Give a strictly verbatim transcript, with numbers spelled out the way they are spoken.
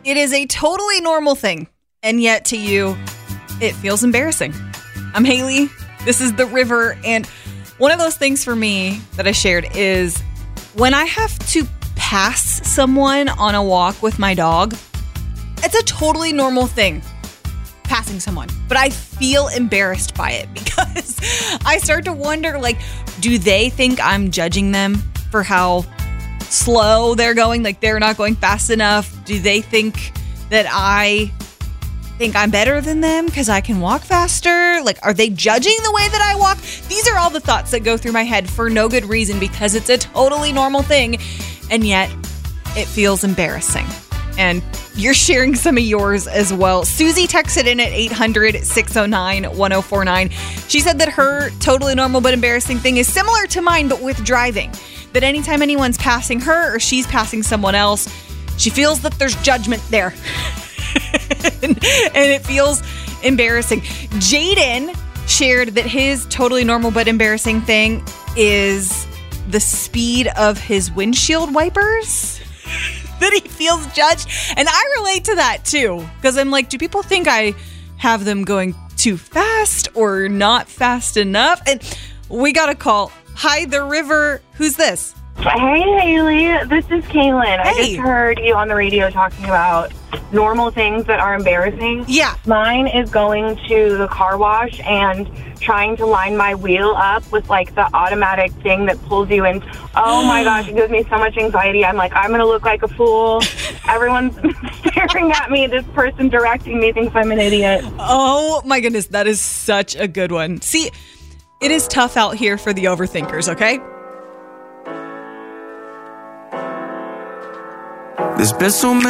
It is a totally normal thing, and yet to you, it feels embarrassing. I'm Haley. This is The River, and one of those things for me that I shared is when I have to pass someone on a walk with my dog, it's a totally normal thing, passing someone. But I feel embarrassed by it because I start to wonder, like, do they think I'm judging them for how slow they're going? Like, they're not going fast enough? Do they think that I think I'm better than them because I can walk faster? Like, are they judging the way that I walk? These are all the thoughts that go through my head for no good reason because it's a totally normal thing, and yet it feels embarrassing. And you're sharing some of yours as well. Susie texted in at eight hundred, six oh nine, one oh four nine. She said that her totally normal but embarrassing thing is similar to mine, but with driving. That anytime anyone's passing her or she's passing someone else, she feels that there's judgment there. and, and it feels embarrassing. Jaden shared that his totally normal but embarrassing thing is the speed of his windshield wipers. That he feels judged. And I relate to that too. Because I'm like, do people think I have them going too fast or not fast enough? And we got a call. Hi, The River. Who's this? Hey, Haley. This is Kaylin. Hey. I just heard you on the radio talking about normal things that are embarrassing. Yeah. Mine is going to the car wash and trying to line my wheel up with, like, the automatic thing that pulls you in. Oh, my gosh. It gives me so much anxiety. I'm like, I'm going to look like a fool. Everyone's staring at me. This person directing me thinks I'm an idiot. Oh, my goodness. That is such a good one. See, it is tough out here for the overthinkers, okay? There's been so many